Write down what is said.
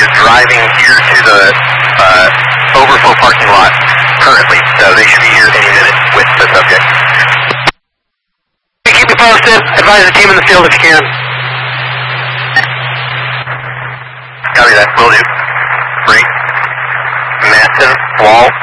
is driving here to the overflow parking lot currently, so they should be here any minute with the subject. Keep me posted. Advise the team in the field if you can. Copy that. Will do. Great. Matson, Wall.